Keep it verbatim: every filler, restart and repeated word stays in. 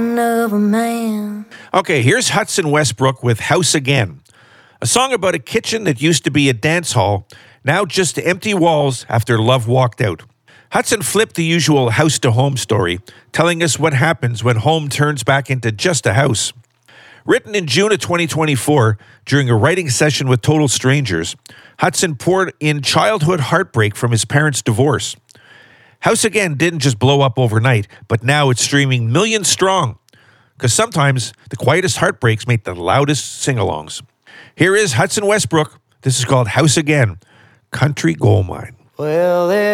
of a man. Okay, here's Hudson Westbrook with House Again, a song about a kitchen that used to be a dance hall, now just empty walls after love walked out. Hudson flipped the usual house-to-home story, telling us what happens when home turns back into just a house. Written in June of twenty twenty-four, during a writing session with total strangers, Hudson poured in childhood heartbreak from his parents' divorce. House Again didn't just blow up overnight, but now it's streaming millions strong. Because sometimes the quietest heartbreaks make the loudest sing-alongs. Here is Hudson Westbrook. This is called House Again, Country Gold Mine. Well,